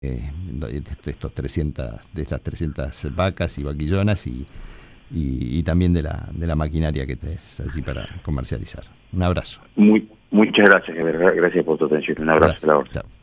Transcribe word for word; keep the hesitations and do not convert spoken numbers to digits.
eh, de estos trescientas, de esas trescientas vacas y vaquillonas y, y, y también de la, de la maquinaria que tenés allí para comercializar. Un abrazo. Muy, muchas gracias, gracias por tu atención. Un abrazo. Gracias. Chao.